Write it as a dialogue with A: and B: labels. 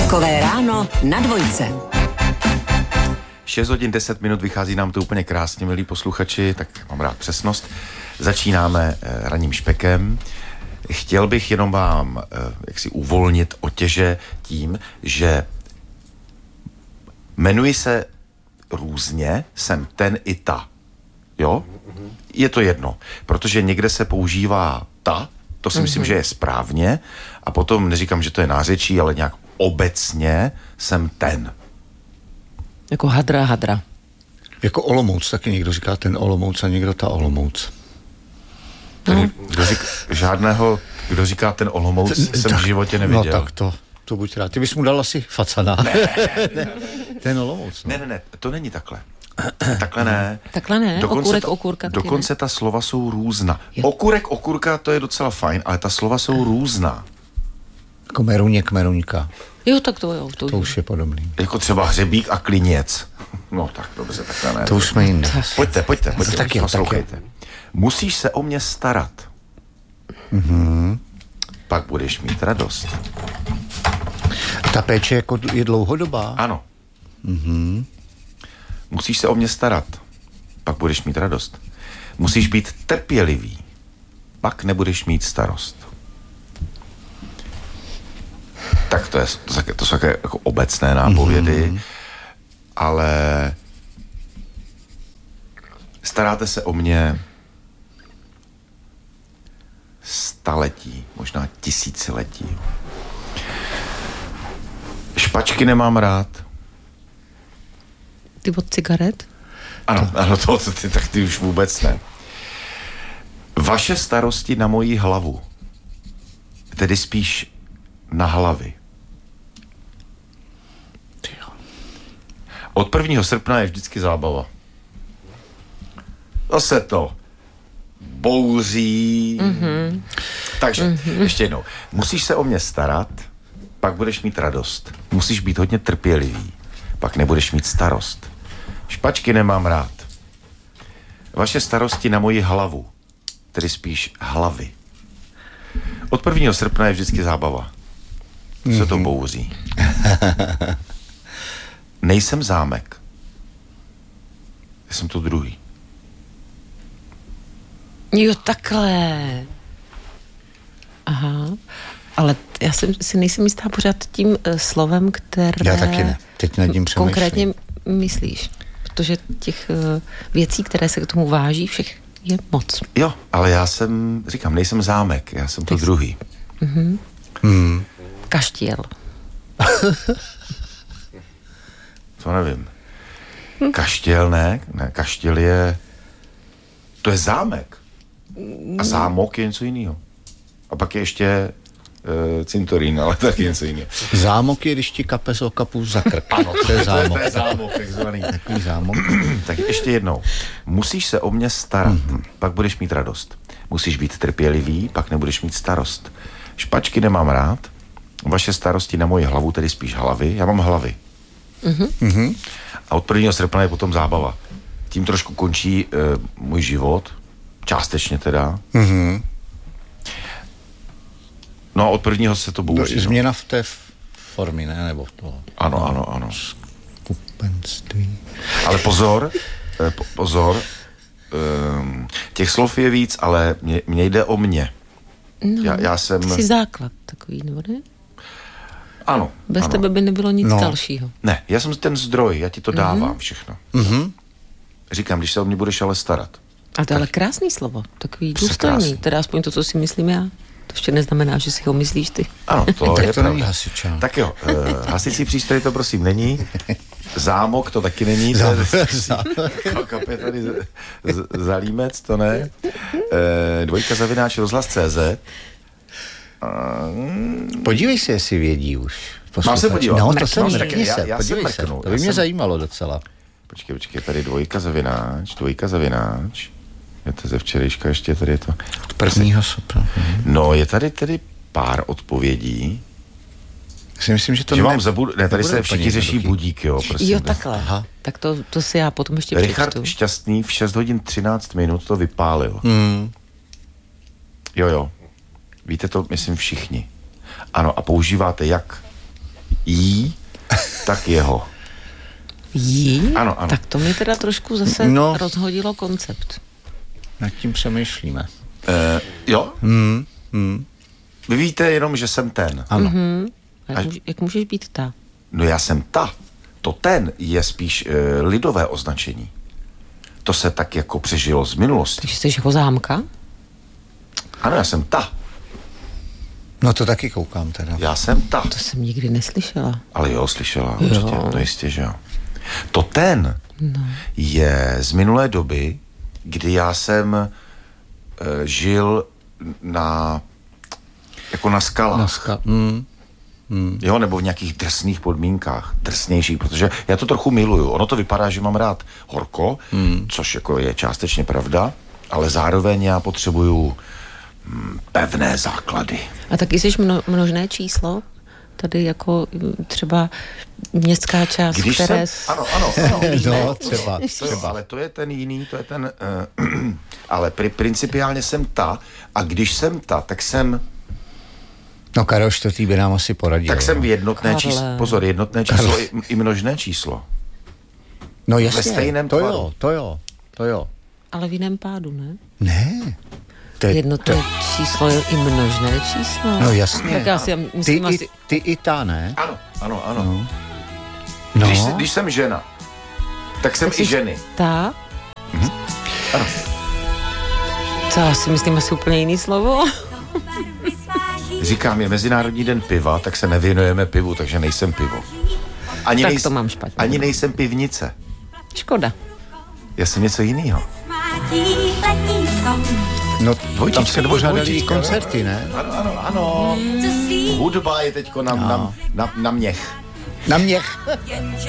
A: Takové ráno na dvojce.
B: 6 hodin 10 minut, vychází nám to úplně krásně, milí posluchači, tak mám rád přesnost. Začínáme ranním špekem. Chtěl bych jenom vám jaksi uvolnit otěže tím, že jmenuji se různě, jsem ten i ta. Jo? Je to jedno, protože někde se používá ta, to si myslím, že je správně, a potom neříkám, že to je nářečí, ale nějak obecně jsem ten.
C: Jako hadra.
D: Jako Olomouc, taky někdo říká ten Olomouc a někdo ta Olomouc.
B: Tedy, kdo říká ten Olomouc, jsem v životě neviděl.
D: No tak to buď rád. Ty bys mu dal asi facana.
B: Ne.
D: Ten Olomouc. No.
B: Ne, to není takhle. Takhle ne.
C: Takhle ne, okurek, okurka.
B: Dokonce ta slova jsou různá. Okurek, okurka, to je docela fajn, ale ta slova jsou různá.
D: Jako meruněk, meruňka.
C: Jo, tak to jo.
D: To už je podobný.
B: Jako třeba hřebík a kliněc. No tak dobře, takhle ne.
D: To už jsme jinde.
B: Pojďte,
D: Tak jo,
B: poslouchejte. Musíš se o mě starat. Pak budeš mít radost.
D: Ta péče jako je dlouhodobá?
B: Ano. Musíš se o mě starat. Pak budeš mít radost. Musíš být trpělivý. Pak nebudeš mít starost. Tak to jsou také jako obecné nápovědy, ale staráte se o mě staletí, možná tisíciletí. Špačky nemám rád.
C: Ty od cigaret?
B: Ano, tak ty už vůbec ne. Vaše starosti na moji hlavu, tedy spíš na hlavy. Od 1. srpna je vždycky zábava. Zase to bouří. Takže, ještě jednou. Musíš se o mě starat, pak budeš mít radost. Musíš být hodně trpělivý, pak nebudeš mít starost. Špačky nemám rád. Vaše starosti na moji hlavu, tedy spíš hlavy. Od 1. srpna je vždycky zábava. Se to bouří. Nejsem zámek. Já jsem to druhý.
C: Jo, takhle. Aha. Ale já si nejsem jistá pořád tím slovem, které...
D: Já taky ne. Teď nad tím přemýšlím.
C: Konkrétně myslíš. Protože těch věcí, které se k tomu váží, všech je moc.
B: Jo, ale říkám, nejsem zámek. Já jsem to druhý.
C: Kaštěl.
B: To nevím. Kaštěl ne, kaštěl to je zámek. A zámok je něco jiného. A pak je ještě cintorín, ale taky něco jiného.
D: Zámok je, když ti kapes o kapu za krk.
B: Ano,
D: to je zámok.
B: To je zámok, takzvaný.
D: Takový zámok.
B: Tak ještě jednou. Musíš se o mě starat, pak budeš mít radost. Musíš být trpělivý, pak nebudeš mít starost. Špačky nemám rád. Vaše starosti na moji hlavu, tedy spíš hlavy. Já mám hlavy. A od 1. srpna je potom zábava. Tím trošku končí můj život. Částečně teda. No a od 1. se to bouří.
D: Změna v té formy, ne? Nebo toho.
B: Ano.
D: Skupenství.
B: Ale pozor. Těch slov je víc, ale mě jde o mě.
C: No,
B: já jsem...
C: Jsi základ takový, nebo ne?
B: Ano.
C: Bez tebe by nebylo nic dalšího.
B: Ne, já jsem ten zdroj, já ti to dávám všechno. Říkám, když se o mě budeš ale starat.
C: A to je ale krásný slovo, takový důstojný, teda aspoň to, co si myslím já. To ještě neznamená, že si ho myslíš ty.
B: Ano, to je
D: to není hasič.
B: Tak jo, hasicí přístroj to prosím není. Zámok to taky není. Kape tady zalímec, to ne. @rozhlas.cz.
D: Podívej se, jestli vědí už.
B: Mám se podívat.
D: No, to jsem
B: já jsem mrknu.
D: To by mě zajímalo docela.
B: Počkej, tady dvojka zavináč. Je to ze včerejška, ještě tady je to.
D: Od 1. srpna.
B: No, je tady tedy pár odpovědí.
D: Si myslím, že to
B: ne, tady se všichni řeší budík, jo, prosím.
C: Jo, takhle. Aha. Tak to si já potom ještě
B: Richard
C: přečtu.
B: Šťastný v 6 hodin 13 minut to vypálil. Jo. Víte to, myslím, všichni. Ano, a používáte jak jí, tak jeho.
C: Jí?
B: Ano.
C: Tak to mi teda trošku zase rozhodilo koncept.
D: Nad tím přemýšlíme.
B: Jo? Vy víte jenom, že jsem ten.
D: Ano.
C: Jak můžeš být ta?
B: No já jsem ta. To ten je spíš lidové označení. To se tak jako přežilo z minulosti.
C: Takže jsi jako zámka?
B: Ano, já jsem ta.
D: No to taky koukám teda.
B: Já jsem ta.
C: To jsem nikdy neslyšela.
B: Ale jo, slyšela, určitě, to jistě, že jo. To ten je z minulé doby, kdy já jsem žil jako na skalách. Jo, nebo v nějakých drsných podmínkách, drsnějších, protože já to trochu miluju. Ono to vypadá, že mám rád horko, což jako je částečně pravda, ale zároveň já potřebuju pevné základy.
C: A taky jsi množné číslo? Tady jako třeba městská část,
B: Když
C: které...
B: Ano.
D: No, třeba.
B: Ale to je ten jiný, to je ten... ale principiálně jsem ta, a když jsem ta, tak jsem...
D: No Karel IV. By nám asi poradil.
B: Tak jsem v jednotné číslo. Pozor, jednotné číslo i množné číslo.
D: No jasně.
B: Ve stejném tvaru.
D: To jo.
C: Ale v jiném pádu, ne?
D: Ne.
C: Jednotné číslo je i množné číslo.
D: No jasně.
C: Tak já si myslím
D: ty i ta, ne?
B: Ano.
D: No.
B: Když jsem žena, tak jsem i ženy.
C: Ta?
B: Ano.
C: To já si myslím asi úplně jiný slovo.
B: Říkám, je Mezinárodní den piva, tak se nevěnujeme pivu, takže nejsem pivo.
C: To mám špatně.
B: Ani nejsem pivnice.
C: Škoda.
B: Já jsem něco jiného.
D: No, tam se pořádali koncerty, ne?
B: Ano. Hudba je teďko na měch.
D: Na měch.